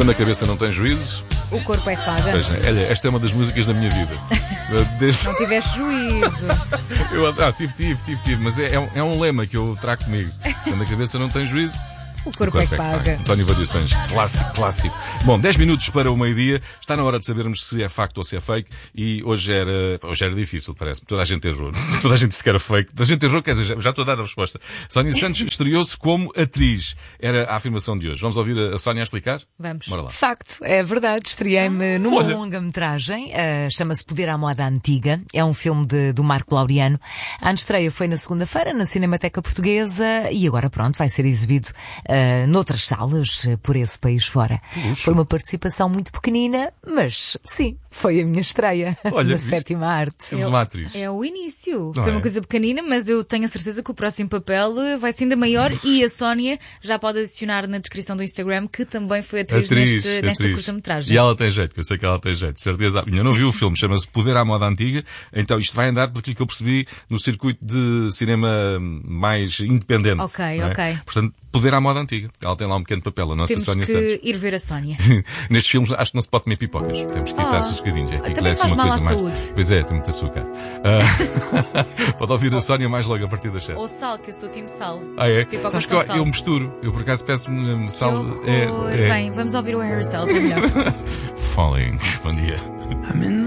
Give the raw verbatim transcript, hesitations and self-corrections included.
Quando a cabeça não tem juízo, o corpo é que paga. Pois é, olha, esta é uma das músicas da minha vida. Desde... Não tiveste juízo. Eu, ah, tive, tive, tive, tive, mas é, é, um, é um lema que eu trago comigo. Quando a cabeça não tem juízo, o corpo, o corpo é que paga. paga. António Variações, clássico, clássico. Bom, dez minutos para o meio-dia. Está na hora de sabermos se é facto ou se é fake. E hoje era, hoje era difícil, parece. Toda a gente errou. Toda a gente disse que era fake. Toda a gente errou, quer dizer, já estou a dar a resposta. Sónia Santos estreou-se como atriz. Era a afirmação de hoje. Vamos ouvir a Sónia a explicar? Vamos. De facto, é verdade. Estreiei-me numa Olha. longa-metragem. Uh, chama-se Poder à Moda Antiga. É um filme de, do Marco Laureano. A estreia foi na segunda-feira, na Cinemateca Portuguesa. E agora, pronto, vai ser exibido uh, noutras salas por esse país fora. Puxa. Foi uma participação muito pequenina, mas sim, foi a minha estreia. Olha, na sétima arte. Temos uma atriz. É o início. Não foi é? uma coisa pequenina, mas eu tenho a certeza que o próximo papel vai ser ainda maior e a Sónia já pode adicionar na descrição do Instagram que também foi atriz, atriz neste, atriz. nesta curta-metragem. E ela tem jeito, que eu sei que ela tem jeito, certeza. Eu não vi o filme, chama-se Poder à Moda Antiga, então isto vai andar por aquilo que eu percebi no circuito de cinema mais independente. Ok, é? ok. Portanto, Poder à Moda Antiga. Ela tem lá um pequeno papel, a nossa Temos Sónia que Santos. ir ver a Sónia. Nestes filmes acho que não se pode comer pipocas. Temos que evitar Ah, sossegadinhos. É, também faz mal à saúde. Pois é, tem muito açúcar. Uh, pode ouvir a Sónia mais logo a partir das sete. Ou sal, que eu sou time sal. Ah, é? Pipocas Sabes que com eu, sal. eu misturo. Eu por acaso peço-me sal. Que horror. É, é... Bem, vamos ouvir o Harry Styles, é melhor. Falling. Bom dia.